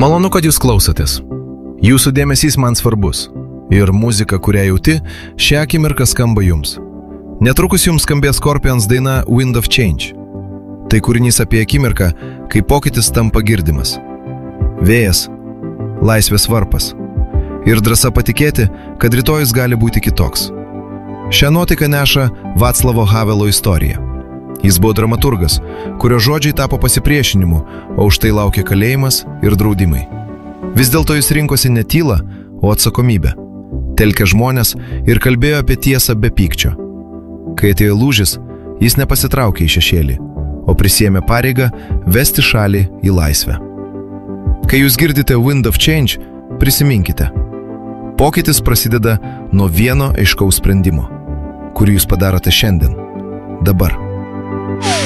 Malonu, kad jūs klausotės. Jūsų dėmesys man svarbus. Ir muzika, kurią jauti, šią akimirką skamba jums. Netrukus jums skambės Scorpions daina Wind of Change. Tai kūrinys apie akimirką, kai pokytis tampa girdimas. Vėjas, laisvės varpas. Ir drąsa patikėti, kad rytojus gali būti kitoks. Šią nuotaiką neša Václavo Havelo istorija. Jis buvo dramaturgas, kurio žodžiai tapo pasipriešinimu, o už tai laukė kalėjimas ir draudimai. Vis dėlto jis rinkosi ne tylą, o atsakomybę. Telkė žmonės ir kalbėjo apie tiesą be pykčio. Kai atėjo lūžis, jis nepasitraukė į šešėlį, o prisiėmė pareigą vesti šalį į laisvę. Kai jūs girdite Wind of Change, prisiminkite. Pokytis prasideda nuo vieno aiškaus sprendimo, kurį jūs padarote šiandien, dabar.